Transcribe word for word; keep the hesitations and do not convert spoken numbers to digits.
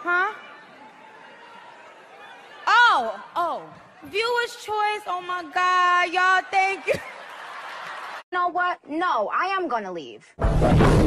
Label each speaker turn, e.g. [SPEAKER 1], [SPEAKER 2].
[SPEAKER 1] Huh? Oh, oh. Viewer's choice. Oh, my God. Y'all, thank you.
[SPEAKER 2] You know what? No, I am gonna leave.